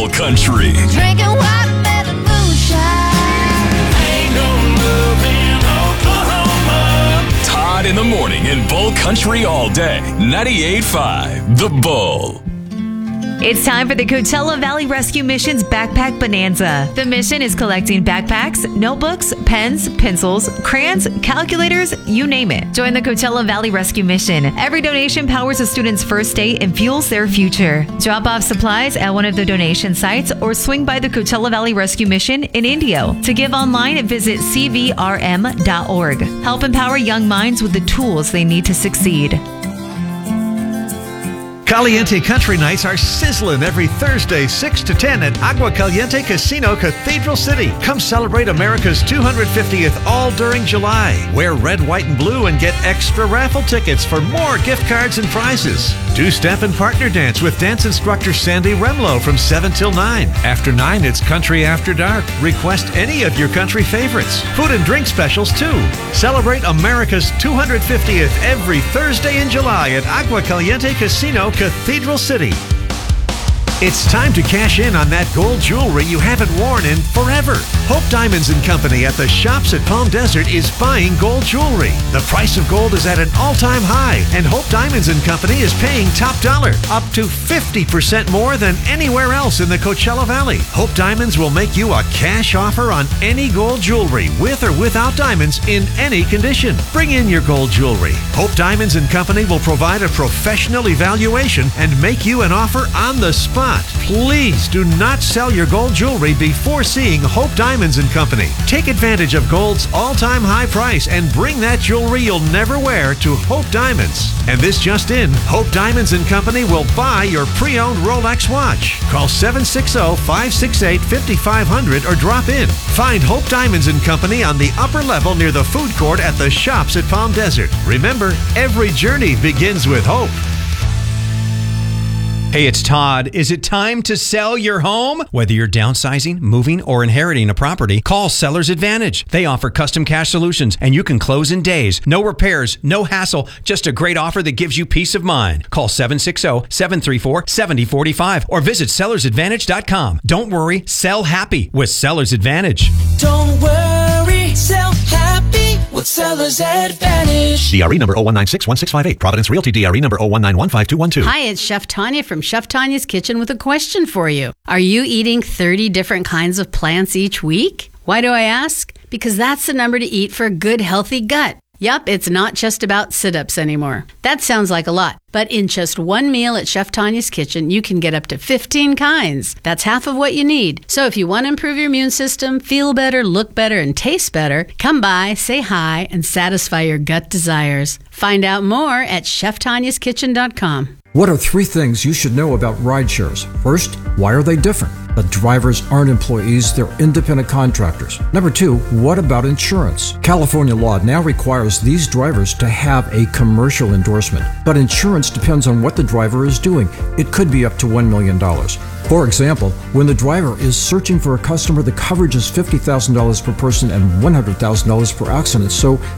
Bull Country. Drinking watermelon moonshine. Ain't no love in Oklahoma. Todd in the morning in Bull Country all day. 98.5 The Bull. It's time for the Coachella Valley Rescue Mission's Backpack Bonanza. The mission is collecting backpacks, notebooks, pens, pencils, crayons, calculators, you name it. Join the Coachella Valley Rescue Mission. Every donation powers a student's first day and fuels their future. Drop off supplies at one of the donation sites or swing by the Coachella Valley Rescue Mission in Indio. To give online, visit cvrm.org. Help empower young minds with the tools they need to succeed. Caliente Country Nights are sizzling every Thursday, 6 to 10 at Agua Caliente Casino, Cathedral City. Come celebrate America's 250th all during July. Wear red, white, and blue and get extra raffle tickets for more gift cards and prizes. Two-step and partner dance with dance instructor Sandy Remlo from 7 till 9. After 9, it's Country After Dark. Request any of your country favorites. Food and drink specials, too. Celebrate America's 250th every Thursday in July at Agua Caliente Casino, Cathedral City. It's time to cash in on that gold jewelry you haven't worn in forever. Hope Diamonds & Company at the Shops at Palm Desert is buying gold jewelry. The price of gold is at an all-time high, and Hope Diamonds & Company is paying top dollar, up to 50% more than anywhere else in the Coachella Valley. Hope Diamonds will make you a cash offer on any gold jewelry, with or without diamonds, in any condition. Bring in your gold jewelry. Hope Diamonds & Company will provide a professional evaluation and make you an offer on the spot. Please do not sell your gold jewelry before seeing Hope Diamonds & Company. Take advantage of gold's all-time high price and bring that jewelry you'll never wear to Hope Diamonds. And this just in, Hope Diamonds & Company will buy your pre-owned Rolex watch. Call 760-568-5500 or drop in. Find Hope Diamonds & Company on the upper level near the food court at the Shops at Palm Desert. Remember, every journey begins with hope. Hey, it's Todd. Is it time to sell your home? Whether you're downsizing, moving, or inheriting a property, call Seller's Advantage. They offer custom cash solutions, and you can close in days. No repairs, no hassle, just a great offer that gives you peace of mind. Call 760-734-7045 or visit sellersadvantage.com. Don't worry, sell happy with Seller's Advantage. Don't worry, sell happy with Seller's Advantage. DRE number 01961658. Providence Realty DRE number 019155212. Hi, it's Chef Tanya from Chef Tanya's Kitchen with a question for you. Are you eating 30 different kinds of plants each week? Why do I ask? Because that's the number to eat for a good, healthy gut. Yup, it's not just about sit-ups anymore. That sounds like a lot, but in just one meal at Chef Tanya's Kitchen, you can get up to 15 kinds. That's half of what you need. So if you want to improve your immune system, feel better, look better, and taste better, come by, say hi, and satisfy your gut desires. Find out more at ChefTanyasKitchen.com. What are 3 things you should know about rideshares? First, why are they different? The drivers aren't employees, they're independent contractors. Number 2, what about insurance? California law now requires these drivers to have a commercial endorsement, but insurance depends on what the driver is doing. It could be up to $1 million. For example, when the driver is searching for a customer, the coverage is $50,000 per person and $100,000 per accident, so